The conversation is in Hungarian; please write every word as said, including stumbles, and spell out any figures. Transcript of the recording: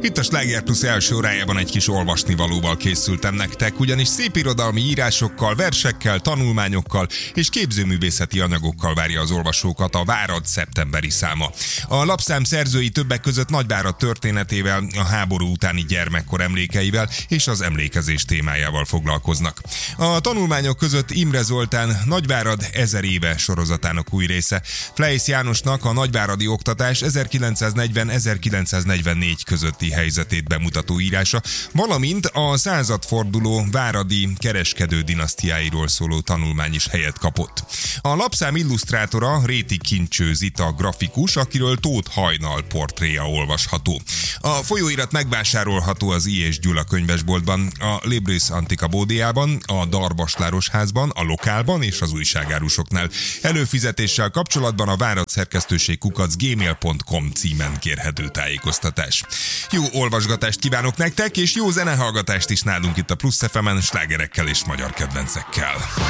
Itt a Sláger Plus első órájában egy kis olvasnivalóval készültem nektek, ugyanis szépirodalmi írásokkal, versekkel, tanulmányokkal és képzőművészeti anyagokkal várja az olvasókat a Várad szeptemberi száma. A lapszám szerzői többek között Nagyvárad történetével, a háború utáni gyermekkor emlékeivel és az emlékezés témájával foglalkoznak. A tanulmányok között Imre Zoltán Nagyvárad ezer éve sorozatának új része, Fleisz Jánosnak a nagyváradi oktatás ezerkilencszáznegyven-ezerkilencszáznegyvennégy közötti helyzetét bemutató írása, valamint a századforduló váradi kereskedő dinasztiáiról szóló tanulmány is helyet kapott. A lapszám illusztrátora Réti Kincső Zita grafikus, akiről Tóth Hajnal portréja olvasható. A folyóirat megvásárolható az I. és Gyula könyvesboltban, a Libris Antica Bódiában, a Darvaslárostházban, a Lokálban és az újságárusoknál. Előfizetéssel kapcsolatban a Várad szerkesztőség kukac gmail pont com címen kérhető tájékoztatás. Jó olvasgatást kívánok nektek, és jó zenehallgatást is nálunk itt a Plusz ef emen, slágerekkel és magyar kedvencekkel.